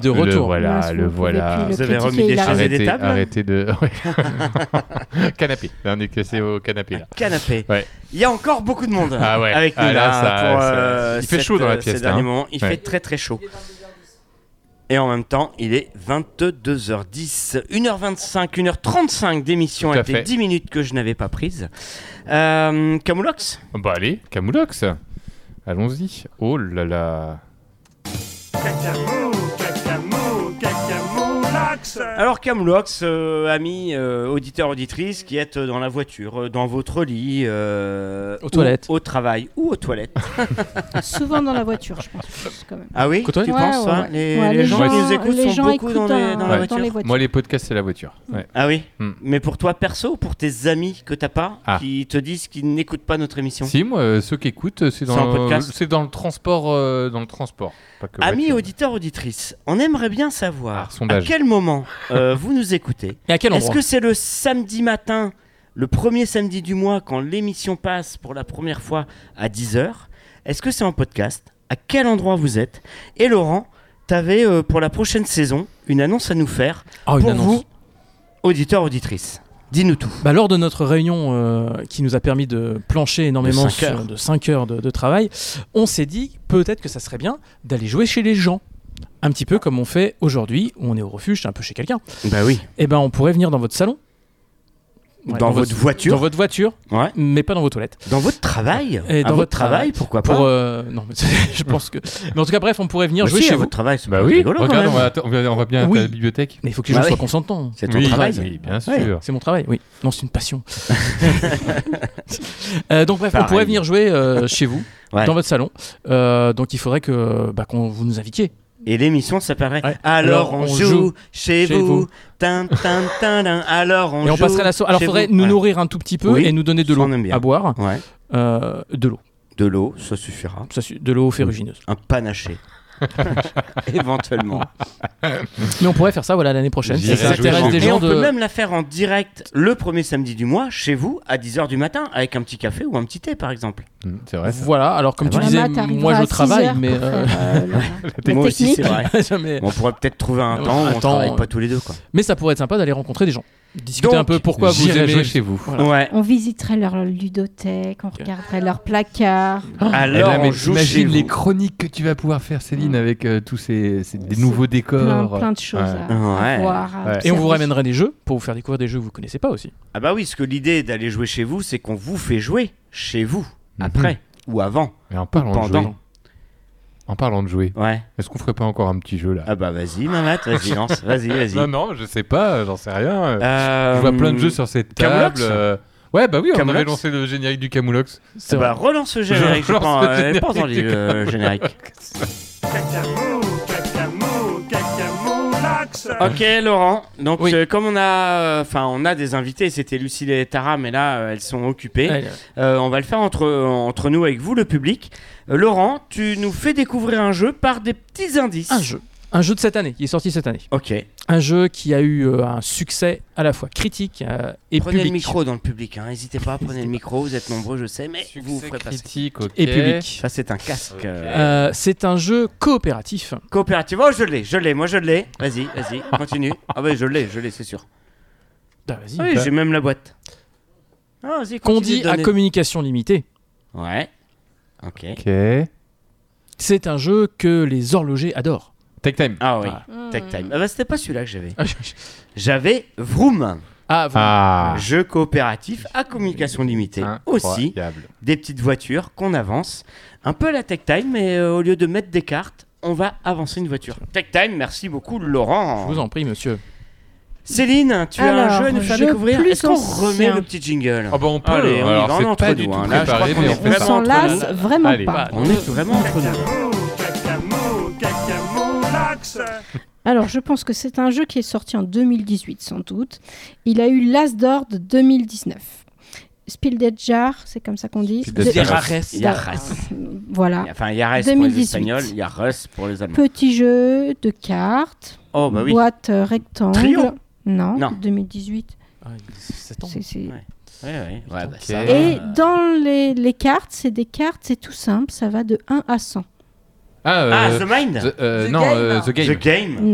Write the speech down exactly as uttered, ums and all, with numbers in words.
de retour. Le voilà, Mince, le vous voilà. pouvez plus Vous le avez critiquer, remis des il a chaises et raison. des Arrêtez, tables arrêtez de... ouais. Canapé. Là, on est cassé au canapé, là. Canapé. Ouais. Il y a encore beaucoup de monde Ah ouais. avec nous Ah là, là, ça- pour ça- euh, il fait cette, chaud dans la euh, pièce, ces là, derniers hein. moments. Il Ouais. fait très très chaud. Et en même temps, il est vingt-deux heures dix, une heure vingt-cinq, une heure trente-cinq d'émission Tout à avec les fait. dix minutes que je n'avais pas prises. Euh, Camoulox, Bah allez, Camoulox. Allons-y. Oh là là. Cacamou, cacamou, cacamoulax. Alors Camoulox, euh, amis, euh, auditeurs, auditrices qui êtes dans la voiture, euh, dans votre lit, euh, Aux toilettes. ou au travail ou aux toilettes. Souvent dans la voiture, je pense. plus, quand même. Ah oui, Aux toilettes tu Ouais, penses ouais, ça ouais. les, Ouais, les les gens gens- qui nous écoutent les sont gens beaucoup dans, écoutent les, un- dans ouais. la voiture. dans les voitures. Moi, les podcasts, c'est la voiture. Ouais. Ah oui, Hmm. mais pour toi perso ou pour tes amis que t'as pas, Ah. qui te disent qu'ils n'écoutent pas notre émission. Si, moi, euh, ceux qui écoutent, euh, c'est C'est en dans, podcast c'est dans le transport. euh, dans le transport. Pas que Amis voiture. auditeurs, auditrices, on aimerait bien savoir Ah, sondage. à quel moment euh, vous nous écoutez. Et à quel Est-ce endroit que c'est le samedi matin, le premier samedi du mois, quand l'émission passe pour la première fois à dix heures? Est-ce que c'est en podcast? À quel endroit vous êtes? Et Laurent, t'avais euh, pour la prochaine saison une annonce à nous faire Ah, une pour annonce. vous, auditeurs, auditrices. Dis-nous tout. Bah, lors de notre réunion euh, qui nous a permis de plancher énormément De cinq sur- heures. de cinq heures de, de travail, on s'est dit peut-être que ça serait bien d'aller jouer chez les gens. Un petit peu comme on fait aujourd'hui, où on est au refuge, c'est un peu chez quelqu'un. Bah oui. Et ben on pourrait venir dans votre salon. Ouais, Dans votre voiture. Dans votre voiture, Ouais. mais pas dans vos toilettes. Dans votre travail. Et À dans votre votre travail, travail, pourquoi Pour, pas euh, non, mais je pense que. Mais en tout cas, bref, on pourrait venir Bah jouer si, chez à vous. votre travail, c'est Bah pas oui, rigolo quand regarde, même. on va, on va, on va bien à Oui. la bibliothèque. Mais il faut que les Bah gens oui. soient consentants. C'est ton oui, travail. Oui, bien Ouais. sûr. C'est mon travail, oui. Non, c'est une passion. Euh, donc bref, Pareil. on pourrait venir jouer euh, chez vous, Ouais. dans votre salon. Euh, donc il faudrait que bah, qu'on vous nous invitiez. Et l'émission s'appellerait Ouais. Alors, Alors, on, on joue, joue chez, chez vous. vous. Tin, tin, tin, tin. Alors on Et on joue passerait la so- Alors il chez faudrait vous. nous Voilà. nourrir un tout petit peu Oui, et nous donner de ça, l'eau on aime bien. à boire. Ouais. Euh, de l'eau. De l'eau, ça suffira. Ça, su- de l'eau ferrugineuse. Un panaché. Éventuellement. Mais on pourrait faire ça voilà l'année prochaine. J'irai Si ça jouer intéresse chez des Et gens on de. peut même la faire en direct le premier samedi du mois, chez vous, à dix heures du matin, avec un petit café ou un petit thé, par exemple. Mmh, C'est vrai. Ça. Voilà. Alors comme Ah tu ouais. disais, Mamat, t'arriveras moi à je six travaille, heures mais pour euh, faire, euh, la- la Moi aussi, technique. c'est vrai. jamais- On pourrait peut-être trouver un Un temps où on temps, travaille euh, pas tous les deux, quoi. mais ça pourrait être sympa d'aller rencontrer des gens, discuter Donc, un peu pourquoi vous J'irai aimez jouer chez vous. Voilà. Ouais. On visiterait leur ludothèque, on regarderait leur placard. Alors Et là, mais on joue chez t'imagines les vous. chroniques que tu vas pouvoir faire, Céline, avec euh, tous ces, ces- des nouveaux décors. Plein, plein de choses Ouais. à, à Ouais. voir. à Ouais. Et on vous observer. ramènerait des jeux pour vous faire découvrir des jeux que vous connaissez pas aussi. Ah bah oui, parce que l'idée d'aller jouer chez vous, c'est qu'on vous fait jouer chez vous, Mhm. après ou avant. Mais en parlant de Pendant. jouer, en parlant de jouer, Ouais. est-ce qu'on ferait pas encore un petit jeu là? Ah bah vas-y, Mamat, vas-y, lance, vas-y, vas-y. Non, non, je sais pas, j'en sais rien. Euh, Je vois plein de jeux sur cette table. Camoulox euh, Ouais, bah oui, on Camoulox avait lancé le générique du Camoulox. C'est Bah vrai. relance le générique, Je j'ai pas, relance le euh, j'ai pas générique entendu du le générique. Cacamou, cacamou, cacamoulax. Ok Laurent, donc Oui. euh, comme on a, enfin on a des invités, c'était Lucille et Tara, mais là euh, elles sont occupées. Allez, Euh, on va le faire entre entre nous avec vous le public. Euh, Laurent, tu nous fais découvrir un jeu par des petits indices. un jeu. Un jeu de cette année, qui est sorti cette année. Ok. Un jeu qui a eu euh, un succès à la fois critique euh, et Prenez public. le micro dans le public, hein. N'hésitez pas, prenez le micro, vous êtes nombreux, je sais, mais vous ferez passer. critique, ok. Et public. Ça c'est un casque. euh, Euh, c'est un jeu coopératif. Coopérative. Oh je l'ai, je l'ai, moi je l'ai. Vas-y, vas-y, continue. Ah ouais, je l'ai, je l'ai, c'est sûr. Bah, vas-y. Ah oui, bah. j'ai même la boîte. Ah, vas-y, Qu'on continue dit de à donner. communication limitée. Ouais. Ok. Ok. C'est un jeu que les horlogers adorent. Take time. Ah oui. Voilà. Mmh. Tech Time. Ah bah c'était pas celui-là que j'avais. J'avais Vroom, Ah, vous- Ah. jeu coopératif à communication limitée. Aussi, Incroyable. des petites voitures qu'on avance. Un peu à la Tech Time, mais euh, au lieu de mettre des cartes, on va avancer une voiture. Tech Time, merci beaucoup Laurent. je vous en prie, monsieur. Céline, tu as un Alors, jeu à nous faire jeu découvrir. plus Est-ce qu'on ancien. remet le petit jingle Ah bah on peut. Allez, on y Alors, va, on c'est est entre pas nous, du tout hein. Là, je crois préparé, qu'on mais est on On fait vraiment ça. s'en entre lasse nous. vraiment Allez, pas. bah, On est vraiment entre nous. Cacamou, cacamou, cacamoulax. Alors, je pense que c'est un jeu qui est sorti en deux mille dix-huit, sans doute. Il a eu l'As d'or de deux mille dix-neuf. Spiel des Jahres, c'est comme ça qu'on dit. Spiel des De- Jahres. Yares. Voilà. Enfin, Yares pour deux mille les dix-huit. Espagnols, Yares pour les Allemands. Petit jeu de cartes, Oh bah oui. boîte euh, rectangle. Trio Non, Non. deux mille dix-huit. Ah, sept ans. C'est- c'est- Ouais. Ouais, ouais. Ouais, bah, Ok. ça, Et euh, dans les, les cartes, c'est des cartes, c'est tout simple, ça va de un à cent. Ah, euh, Ah, The Mind the- euh, The non, Game. euh, The Game. The Game Non.